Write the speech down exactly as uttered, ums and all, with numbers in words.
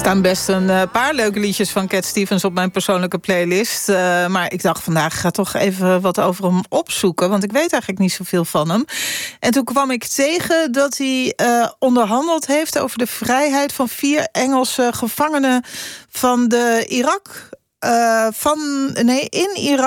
staan best een uh, paar leuke liedjes van Cat Stevens op mijn persoonlijke playlist. Uh, maar ik dacht vandaag, ga toch even wat over hem opzoeken. Want ik weet eigenlijk niet zoveel van hem. En toen kwam ik tegen dat hij uh, onderhandeld heeft over de vrijheid van vier Engelse gevangenen van de Irak. Uh, van, nee, in Irak.